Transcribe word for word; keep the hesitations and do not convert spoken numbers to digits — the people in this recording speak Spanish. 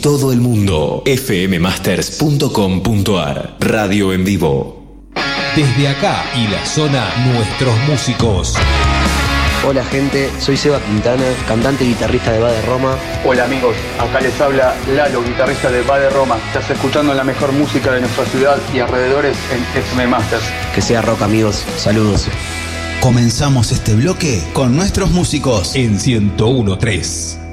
todo el mundo. f m masters punto com punto a r. Radio en vivo. Desde acá y la zona, nuestros músicos. Hola gente, soy Seba Quintana, cantante y guitarrista de Bade Roma. Hola amigos, acá les habla Lalo, guitarrista de Bade Roma. Estás escuchando la mejor música de nuestra ciudad y alrededores en F M Masters. Que sea rock amigos, saludos. Comenzamos este bloque con nuestros músicos en ciento uno punto tres.